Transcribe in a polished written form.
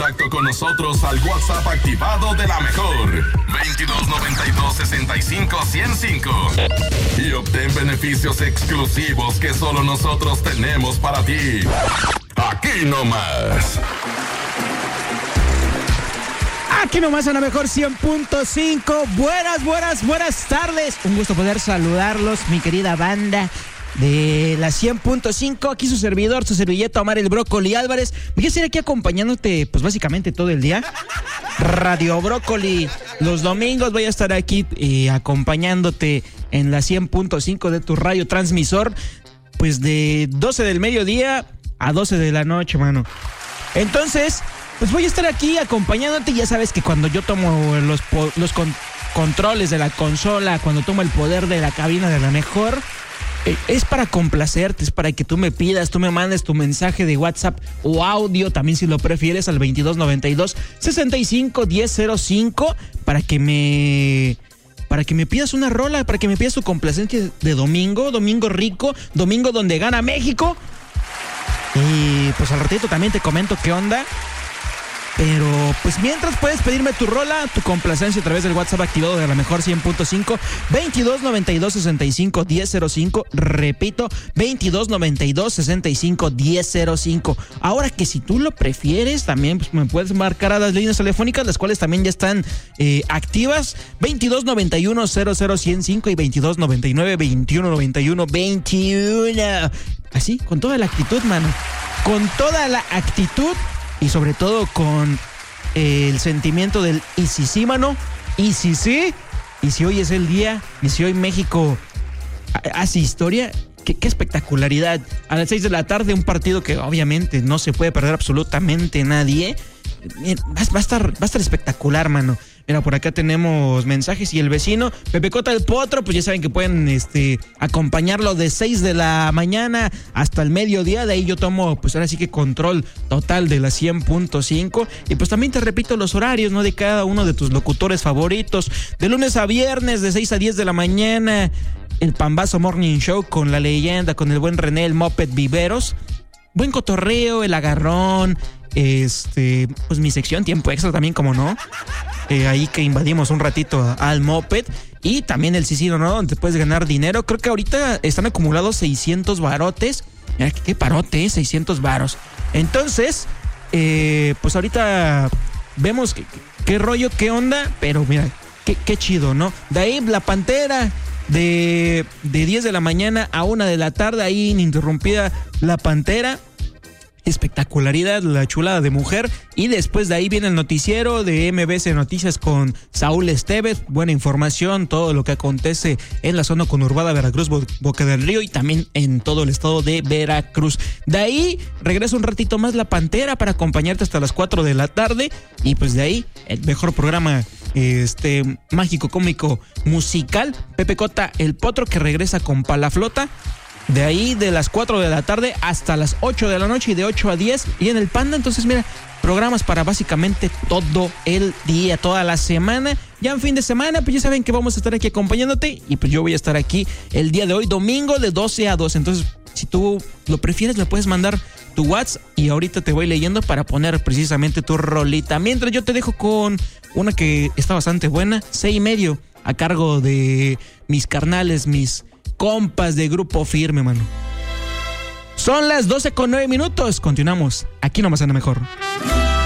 contacto con nosotros al WhatsApp activado de la mejor 2292-65-105 y obtén beneficios exclusivos que solo nosotros tenemos para ti. Aquí nomás. Aquí nomás a la mejor 100.5. Buenas tardes. Un gusto poder saludarlos, mi querida banda de la 100.5. Aquí su servidor, su servilleta Omar el Brócoli Álvarez. Voy a estar aquí acompañándote, pues básicamente todo el día. Radio Brócoli. Los domingos voy a estar aquí acompañándote en la 100.5 de tu radio transmisor. Pues de 12 del mediodía a 12 de la noche, mano. Entonces, pues voy a estar aquí acompañándote. Ya sabes que cuando yo tomo los controles de la consola, cuando tomo el poder de la cabina de la mejor, es para complacerte, es para que tú me pidas, tú me mandes tu mensaje de WhatsApp o audio, también si lo prefieres, al 2292-65-1005 para que me pidas una rola, para que me pidas tu complacencia de domingo rico, domingo donde gana México. Y pues al ratito también te comento qué onda. Pero pues mientras puedes pedirme tu rola, tu complacencia a través del WhatsApp activado de la mejor 100.5 2292-65-1005. Repito, 2292-65-1005. Ahora que si tú lo prefieres, también pues, me puedes marcar a las líneas telefónicas, las cuales también ya están activas. 2291-00105 y 2299-2191-21. Así, con toda la actitud, mano. Con toda la actitud. Y sobre todo con el sentimiento del y si sí, mano, y si sí, y si hoy es el día, y si hoy México hace historia, qué espectacularidad. A las 6 de la tarde, un partido que obviamente no se puede perder absolutamente nadie. Va a estar espectacular, mano. Mira, por acá tenemos mensajes y el vecino Pepe Cota el Potro, pues ya saben que pueden acompañarlo de 6 de la mañana hasta el mediodía. De ahí yo tomo, pues ahora sí que control total de la 100.5. Y pues también te repito los horarios, ¿no? De cada uno de tus locutores favoritos. De lunes a viernes, de 6 a 10 de la mañana, el Pambazo Morning Show con la leyenda, con el buen René, el Moped Viveros. Buen cotorreo, el agarrón, pues mi sección Tiempo Extra también, como no. Ahí que invadimos un ratito al Moped. Y también el Cicino, ¿no? Donde puedes ganar dinero. Creo que ahorita están acumulados 600 barotes. Mira, qué parote, 600 varos. Entonces, pues ahorita vemos qué rollo, qué onda. Pero mira, qué chido, ¿no? De ahí la Pantera. De 10 de la mañana a 1 de la tarde, ahí ininterrumpida la Pantera. Espectacularidad, la chulada de mujer. Y después de ahí viene el noticiero de MBC Noticias con Saúl Esteves. Buena información, todo lo que acontece en la zona conurbada Veracruz, Boca del Río y también en todo el estado de Veracruz. De ahí regresa un ratito más la Pantera para acompañarte hasta las 4 de la tarde. Y pues de ahí el mejor programa mágico, cómico, musical, Pepe Cota el Potro, que regresa con Palaflota. De ahí de las 4 de la tarde hasta las 8 de la noche y de 8 a 10 y en el Panda. Entonces mira, programas para básicamente todo el día, toda la semana. Ya en fin de semana, pues ya saben que vamos a estar aquí acompañándote. Y pues yo voy a estar aquí el día de hoy, domingo, de 12 a 2. Entonces, si tú lo prefieres, me puedes mandar tu WhatsApp y ahorita te voy leyendo para poner precisamente tu rolita. Mientras yo te dejo con una que está bastante buena, 6:30, a cargo de mis carnales, mis compas de Grupo Firme, mano. Son las 12:09. Continuamos aquí nomás en la mejor.